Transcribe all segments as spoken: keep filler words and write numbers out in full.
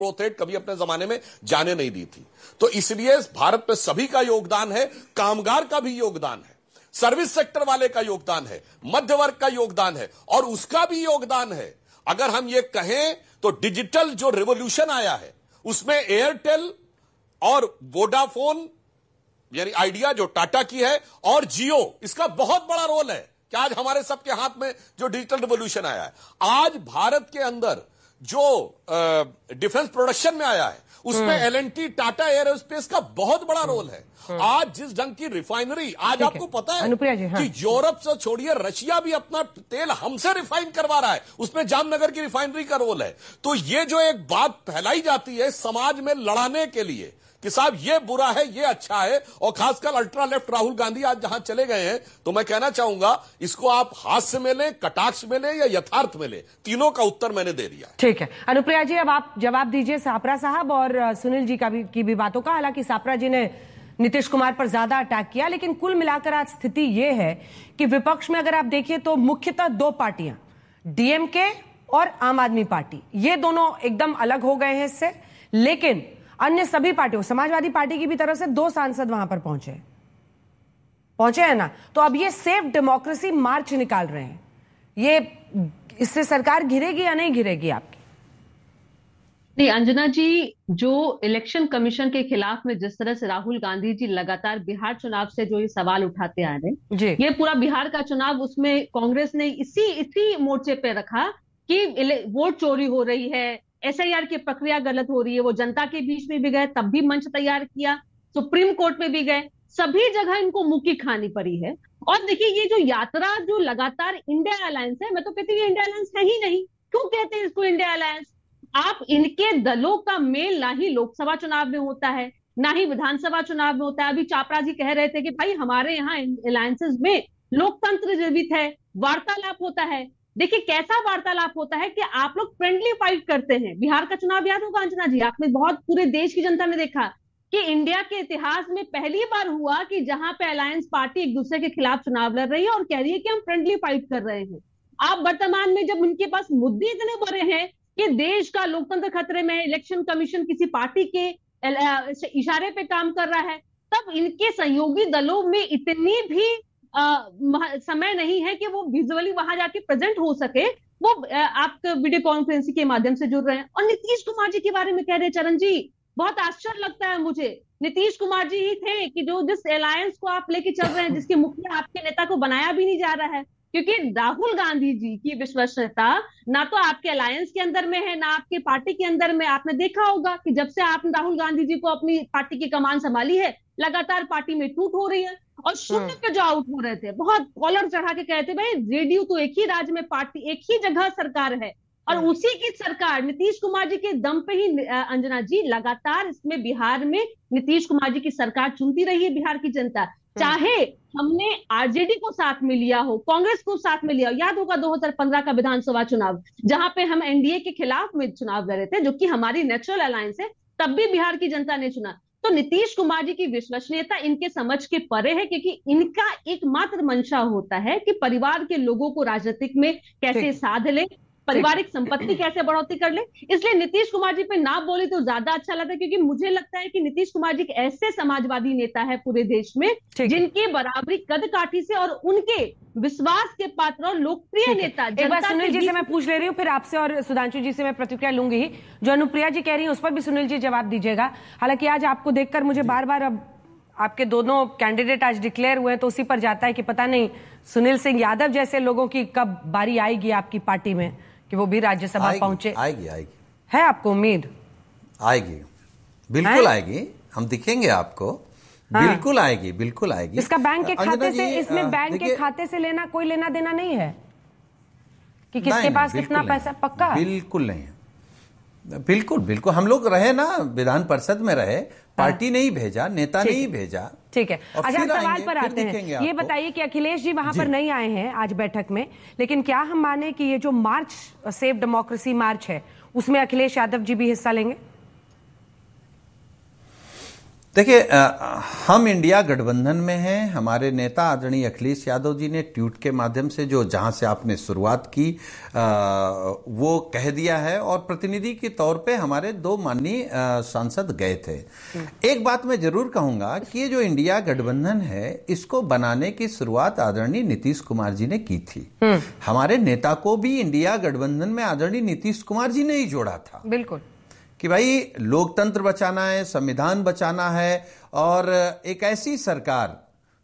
Growth rate कभी अपने जमाने में जाने नहीं दी थी। तो इसलिए भारत में सभी का योगदान है, कामगार का भी योगदान है, सर्विस सेक्टर वाले का योगदान है, मध्य वर्ग का योगदान है और उसका भी योगदान है। अगर हम ये कहें तो डिजिटल जो रिवॉल्यूशन आया है उसमें एयरटेल और वोडाफोन यानी आइडिया जो टाटा की है और जियो, इसका बहुत बड़ा रोल है कि आज हमारे सबके हाथ में जो डिजिटल रिवॉल्यूशन आया है। आज भारत के अंदर जो डिफेंस प्रोडक्शन में आया है उसमें L and T, Tata aerospace का बहुत बड़ा रोल है। आज जिस ढंग की रिफाइनरी, आज आपको पता है हाँ। कि यूरोप से छोड़िए रशिया भी अपना तेल हमसे रिफाइन करवा रहा है, उसमें जामनगर की रिफाइनरी का रोल है। तो ये जो एक बात फैलाई जाती है समाज में लड़ाने के लिए कि साहब ये बुरा है, ये अच्छा है, और खासकर अल्ट्रा लेफ्ट राहुल गांधी आज जहां चले गए हैं, तो मैं कहना चाहूंगा इसको आप हास्य में लें, कटाक्ष में लें या यथार्थ में लें, तीनों का उत्तर मैंने दे दिया। ठीक है अनुप्रिया जी, अब आप जवाब दीजिए सापरा साहब और सुनील जी का भी की भी बातों का। हालांकि सापरा जी ने नीतीश कुमार पर ज्यादा अटैक किया, लेकिन कुल मिलाकर आज स्थिति यह है कि विपक्ष में अगर आप देखिए तो मुख्यतः दो पार्टियां, डीएमके और आम आदमी पार्टी, ये दोनों एकदम अलग हो गए हैं इससे। लेकिन अन्य सभी पार्टियों, समाजवादी पार्टी की भी तरफ से दो सांसद वहां पर पहुंचे पहुंचे हैं ना, तो अब ये सेफ डेमोक्रेसी मार्च निकाल रहे हैं। ये इससे सरकार घिरेगी या नहीं घिरेगी आपकी? नहीं अंजना जी, जो इलेक्शन कमीशन के खिलाफ में जिस तरह से राहुल गांधी जी लगातार बिहार चुनाव से जो ये सवाल उठाते आ रहे हैं, ये पूरा बिहार का चुनाव उसमें कांग्रेस ने इसी इसी मोर्चे पे रखा कि वोट चोरी हो रही है, एस आई आर की प्रक्रिया गलत हो रही है। वो जनता के बीच में भी गए, तब भी मंच तैयार किया, सुप्रीम कोर्ट में भी गए, सभी जगह इनको मुक्की खानी पड़ी है। और देखिए ये जो यात्रा जो लगातार इंडिया अलायंस है, मैं तो कहती हूँ इंडिया अलायंस है ही नहीं। क्यों कहते हैं इसको इंडिया अलायंस? आप इनके दलों का मेल ना ही लोकसभा चुनाव में होता है ना ही विधानसभा चुनाव में होता है। अभी चापरा जी कह रहे थे कि भाई हमारे यहाँ अलायंसेस में लोकतंत्र जीवित है, वार्तालाप होता है। देखिए कैसा वार्तालाप होता है कि आप लोग फ्रेंडली फाइट करते हैं। बिहार का चुनाव याद होगा अंजना जी, आपने बहुत, पूरे देश की जनता ने देखा कि इंडिया के इतिहास में पहली बार हुआ कि जहां पे अलायंस पार्टी एक दूसरे के खिलाफ चुनाव लड़ रही है और कह रही है कि हम फ्रेंडली फाइट कर रहे हैं। आप वर्तमान में जब उनके पास मुद्दे इतने बड़े हैं कि देश का लोकतंत्र खतरे में, इलेक्शन कमीशन किसी पार्टी के इशारे पे काम कर रहा है, तब इनके सहयोगी दलों में इतनी भी आ, समय नहीं है कि वो विजुअली वहां जाके प्रेजेंट हो सके। वो आप वीडियो कॉन्फ्रेंसिंग के माध्यम से जुड़ रहे हैं। और नीतीश कुमार जी के बारे में कह रहे हैं चरण जी, बहुत आश्चर्य लगता है मुझे। नीतीश कुमार जी ही थे कि जो जिस अलायंस को आप लेके चल रहे हैं, जिसके मुखिया आपके नेता को बनाया भी नहीं जा रहा है, क्योंकि राहुल गांधी जी की विश्वसनीयता ना तो आपके अलायंस के अंदर में है ना आपके पार्टी के अंदर में। आपने देखा होगा कि जब से आपने राहुल गांधी जी को अपनी पार्टी की कमान संभाली है, लगातार पार्टी में टूट हो रही है। और शून्य पे जो आउट हो रहे थे, बहुत कॉलर चढ़ा के कहते भाई रेडियो तो एक ही राज्य में पार्टी, एक ही जगह सरकार है, और उसी की सरकार नीतीश कुमार जी के दम पे ही अंजना जी लगातार इसमें बिहार में नीतीश कुमार जी की सरकार चुनती रही है बिहार की जनता। चाहे हमने आरजेडी को साथ में लिया हो, कांग्रेस को साथ में लिया हो। याद होगा दो हज़ार पंद्रह का विधानसभा चुनाव, जहां पे हम एनडीए के खिलाफ में चुनाव लड़ रहे थे, जो कि हमारी नेचुरल अलायंस है, तब भी बिहार की जनता ने चुना। तो नीतीश कुमार जी की विश्वसनीयता इनके समझ के परे है, क्योंकि इनका एकमात्र मंशा होता है कि परिवार के लोगों को राजनीतिक में कैसे साध ले, पारिवारिक संपत्ति कैसे बढ़ोतरी कर ले। इसलिए नीतीश कुमार जी पे ना बोले तो ज्यादा अच्छा लगता है, क्योंकि मुझे लगता है कि नीतीश कुमार जी एक ऐसे समाजवादी नेता है पूरे देश में जिनकी बराबरी कद काठी से और उनके विश्वास के पात्र और लोकप्रिय नेता। एक बार सुनील जी से मैं पूछ ले रही हूँ, फिर आपसे और सुधांशु जी से मैं प्रतिक्रिया लूंगी ही। जो अनुप्रिया जी कह रही है उस पर भी सुनील जी जवाब दीजिएगा। हालांकि आज आपको देखकर मुझे बार बार, अब आपके दोनों कैंडिडेट आज डिक्लेयर हुए हैं तो उसी पर जाता है कि पता नहीं सुनील सिंह यादव जैसे लोगों की कब बारी आएगी आपकी पार्टी में कि वो भी राज्यसभा पहुंचे। आएगी आएगी है आपको उम्मीद? आएगी, बिल्कुल आएगी, हम दिखेंगे आपको। हाँ। बिल्कुल आएगी, बिल्कुल आएगी। इसका बैंक के खाते से, इसमें बैंक के खाते से लेना कोई लेना देना नहीं है कि किसके पास कितना पैसा? पक्का बिल्कुल नहीं है, बिल्कुल बिल्कुल। हम लोग रहे ना, विधान परिषद में रहे, पार्टी हाँ। नहीं भेजा, नेता नहीं भेजा। ठीक है, अच्छा सवाल पर आते हैं। ये बताइए कि अखिलेश जी वहां पर नहीं आए हैं आज बैठक में, लेकिन क्या हम माने कि ये जो मार्च, सेफ डेमोक्रेसी मार्च है, उसमें अखिलेश यादव जी भी हिस्सा लेंगे? देखिए, हम इंडिया गठबंधन में हैं। हमारे नेता आदरणीय अखिलेश यादव जी ने ट्वीट के माध्यम से, जो जहां से आपने शुरुआत की, आ, वो कह दिया है, और प्रतिनिधि के तौर पे हमारे दो माननीय सांसद गए थे। एक बात मैं जरूर कहूंगा कि ये जो इंडिया गठबंधन है, इसको बनाने की शुरुआत आदरणीय नीतीश कुमार जी ने की थी। हमारे नेता को भी इंडिया गठबंधन में आदरणीय नीतीश कुमार जी ने ही जोड़ा था। बिल्कुल, कि भाई लोकतंत्र बचाना है, संविधान बचाना है, और एक ऐसी सरकार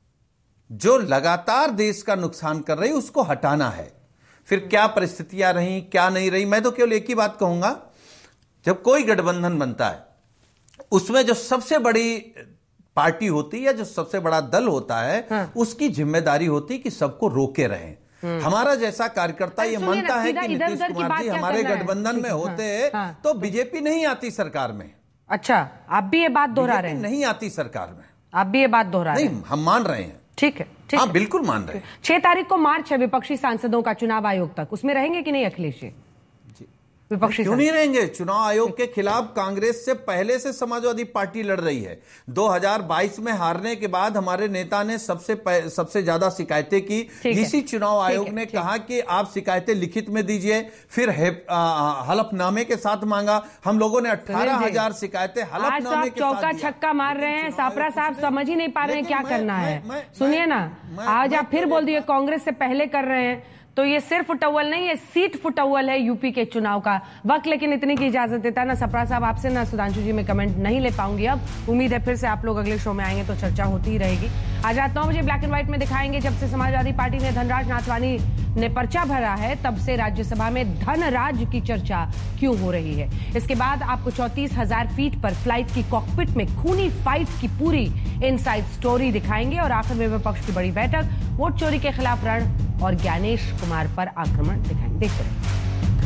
जो लगातार देश का नुकसान कर रही, उसको हटाना है। फिर क्या परिस्थितियां रही, क्या नहीं रही, मैं तो केवल एक ही बात कहूंगा, जब कोई गठबंधन बनता है, उसमें जो सबसे बड़ी पार्टी होती है या जो सबसे बड़ा दल होता है, हाँ। उसकी जिम्मेदारी होती कि सबको रोके रहें। हमारा जैसा कार्यकर्ता ये मानता है कि नीतीश कुमार जी हमारे गठबंधन में होते हाँ, हाँ, तो बीजेपी नहीं आती सरकार में। अच्छा, आप भी ये बात दोहरा रहे हैं? नहीं आती सरकार में, आप भी ये बात दोहरा रहे हैं? नहीं, हम मान रहे हैं। ठीक है, ठीक हाँ, बिल्कुल मान रहे हैं। छह तारीख को मार्च है विपक्षी सांसदों का चुनाव आयोग तक, उसमें रहेंगे कि नहीं अखिलेश जी? विपक्षी क्यों नहीं रहेंगे? चुनाव आयोग के खिलाफ कांग्रेस से पहले से समाजवादी पार्टी लड़ रही है। दो हज़ार बाईस में हारने के बाद हमारे नेता ने सबसे सबसे ज्यादा शिकायतें की। इसी चुनाव आयोग ने कहा कि आप शिकायतें लिखित में दीजिए, फिर हलफनामे के साथ मांगा। हम लोगों ने अठारह हजार शिकायतें हलफनामे के साथ चौका छक्का मार रहे हैं। सापरा साहब समझ ही नहीं पा रहे हैं क्या करना है। सुनिए ना, आज आप फिर बोल दिए कांग्रेस से पहले कर रहे हैं, तो ये सिर्फ फुटअव्वल नहीं है, सीट फुटअव्वल है यूपी के चुनाव का। वक्त लेकिन इतनी की इजाजत देता है ना सपरा साहब, आपसे ना सुधांशु जी, मैं कमेंट नहीं ले पाऊंगी अब। उम्मीद है फिर से आप लोग अगले शो में आएंगे तो चर्चा होती ही रहेगी। आज रात नौ बजे ब्लैक एंड व्हाइट में दिखाएंगे, जब से समाजवादी पार्टी ने धनराज नाथवानी ने पर्चा भरा है, तब से राज्यसभा में धनराज की चर्चा क्यों हो रही है। इसके बाद आपको चौंतीस हजार फीट पर फ्लाइट की कॉकपिट में खूनी फाइट की पूरी इनसाइड स्टोरी दिखाएंगे, और आखिर में विपक्ष की बड़ी बैठक, वोट चोरी के खिलाफ रण और ज्ञानेश कुमार पर आक्रमण दिखाएंगे। देखते रहिए।